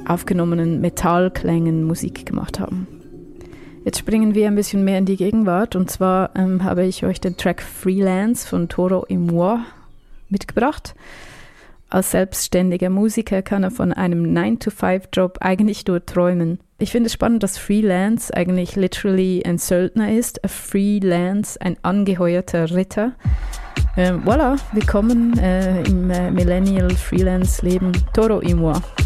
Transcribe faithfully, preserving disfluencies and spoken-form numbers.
aufgenommenen Metallklängen Musik gemacht haben. Jetzt springen wir ein bisschen mehr in die Gegenwart und zwar ähm, habe ich euch den Track Freelance von Toro y Moi mitgebracht. Als selbstständiger Musiker kann er von einem nine to five Job eigentlich nur träumen. Ich finde es spannend, dass Freelance eigentlich literally ein Söldner ist, a Freelance, ein angeheuerter Ritter. Ähm, voilà, willkommen äh, im äh, Millennial Freelance Leben, Toro y Moi.